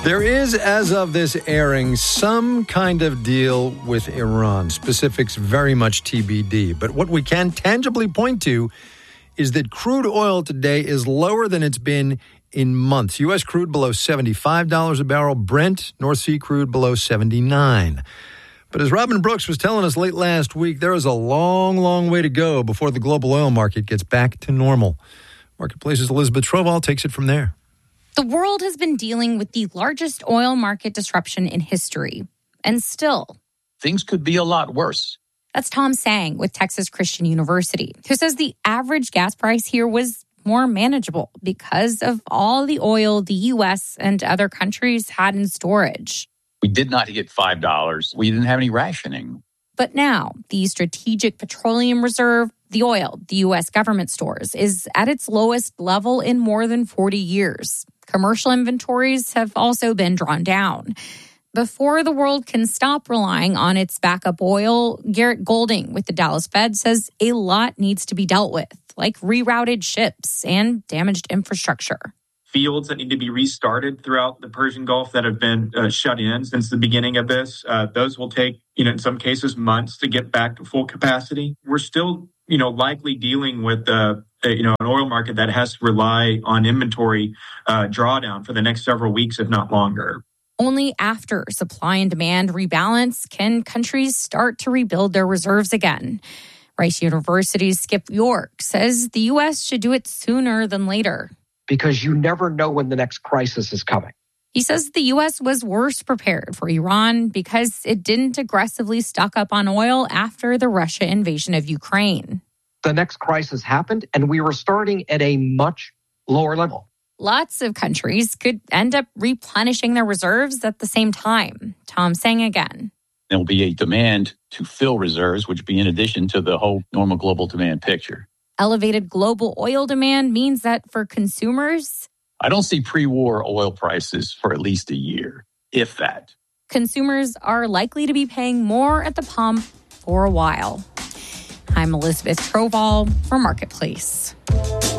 There is, as of this airing, some kind of deal with Iran. Specifics very much TBD. But what we can tangibly point to is that crude oil today is lower than it's been in months. U.S. crude below $75 a barrel. Brent, North Sea crude below $79. But as Robin Brooks was telling us late last week, there is a long, long way to go before the global oil market gets back to normal. Marketplace's Elizabeth Troval takes it from there. The world has been dealing with the largest oil market disruption in history. And still, things could be a lot worse. That's Tom Sang with Texas Christian University, who says the average gas price here was more manageable because of all the oil the U.S. and other countries had in storage. We did not hit $5. We didn't have any rationing. But now, the Strategic Petroleum Reserve, the oil the U.S. government stores, is at its lowest level in more than 40 years. Commercial inventories have also been drawn down. Before the world can stop relying on its backup oil, Garrett Golding with the Dallas Fed says a lot needs to be dealt with, like rerouted ships and damaged infrastructure. Fields that need to be restarted throughout the Persian Gulf that have been shut in since the beginning of this. Those will take, in some cases, months to get back to full capacity. We're still, likely dealing with an oil market that has to rely on inventory drawdown for the next several weeks, if not longer. Only after supply and demand rebalance can countries start to rebuild their reserves again. Rice University's Skip York says the U.S. should do it sooner than later. Because you never know when the next crisis is coming. He says the U.S. was worse prepared for Iran because it didn't aggressively stock up on oil after the Russia invasion of Ukraine. The next crisis happened, and we were starting at a much lower level. Lots of countries could end up replenishing their reserves at the same time. Tom Sang again. There will be a demand to fill reserves, which would be in addition to the whole normal global demand picture. Elevated global oil demand means that for consumers, I don't see pre-war oil prices for at least a year, if that. Consumers are likely to be paying more at the pump for a while. I'm Elizabeth Troval for Marketplace.